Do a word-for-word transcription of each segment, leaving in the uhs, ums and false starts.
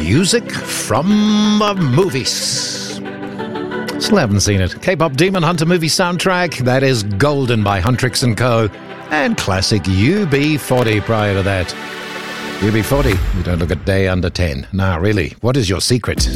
music from the movies. Still haven't seen it. K-pop Demon Hunter movie soundtrack. That is Golden by Huntrix and Co. And classic U B forty prior to that. U B forty, you don't look a day under ten. Nah, really, what is your secret?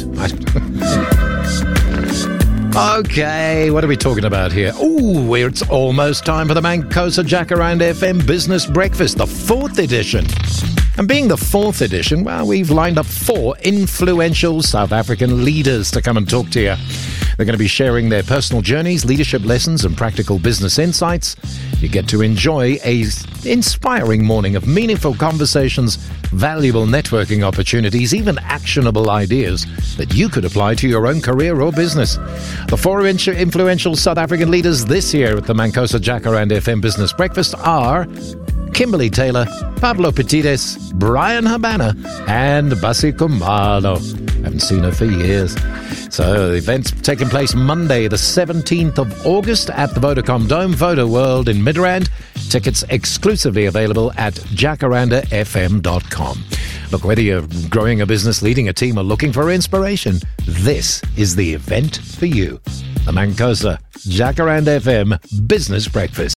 Okay, what are we talking about here? Ooh, it's almost time for the Mancosa Jacaranda F M Business Breakfast, the fourth edition. And being the fourth edition, well, we've lined up four influential South African leaders to come and talk to you. They're going to be sharing their personal journeys, leadership lessons, and practical business insights. You get to enjoy a inspiring morning of meaningful conversations, valuable networking opportunities, even actionable ideas that you could apply to your own career or business. The four influential South African leaders this year at the Mancosa Jacaranda F M Business Breakfast are Kimberly Taylor, Pablo Petites, Brian Habana, and Basi Kumalo. Haven't seen her for years. So the event's taking place Monday, the seventeenth of August at the Vodacom Dome, Voda World in Midrand. Tickets exclusively available at jacaranda f m dot com. Look, whether you're growing a business, leading a team, or looking for inspiration, this is the event for you. The Mancosa Jacaranda F M Business Breakfast.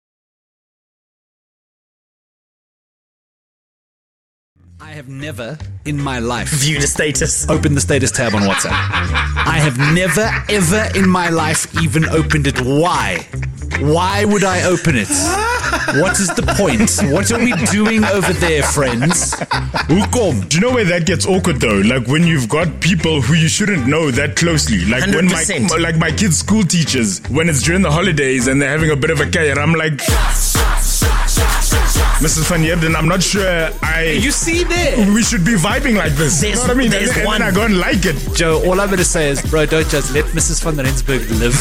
I have never in my life viewed a status. Opened the status tab on WhatsApp. I have never, ever in my life even opened it. Why? Why would I open it? What is the point? What are we doing over there, friends? Ukom, do you know where that gets awkward though? Like when you've got people who you shouldn't know that closely. Like one hundred percent. when my like my kids' school teachers, when it's during the holidays and they're having a bit of a care, I'm like, Missus Van Heerden, I'm not sure I... You see there? We should be vibing like this. There's, you know what I mean? There's and, and one. then I go and like it. Joe, all I'm going to say is, bro, don't just let Missus Van Rensburg live.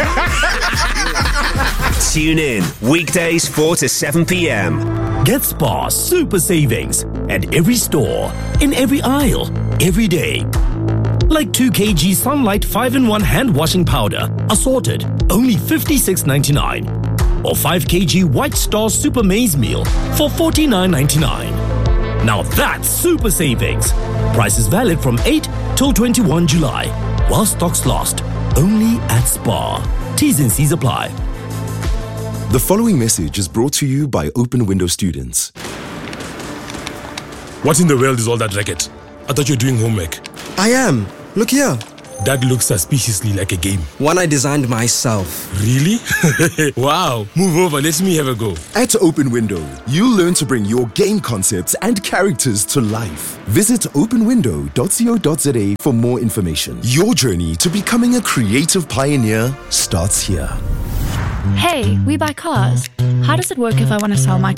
Tune in weekdays four to seven p.m. Get Spar super savings at every store, in every aisle, every day. Like two kilograms Sunlight five in one hand washing powder, assorted, only fifty-six ninety-nine. Or five kilograms White Star Super Maize Meal for forty-nine ninety-nine. Now that's super savings. Price is valid from eighth till twenty-first of July, while stocks last. Only at Spar. T's and C's apply. The following message is brought to you by Open Window students. What in the world is all that racket? I thought you were doing homework. I am. Look here. That looks suspiciously like a game. One I designed myself. Really? Wow. Move over, let me have a go. At Open Window, you'll learn to bring your game concepts and characters to life. Visit open window dot co dot za for more information. Your journey to becoming a creative pioneer starts here. Hey, we buy cars. How does it work if I want to sell my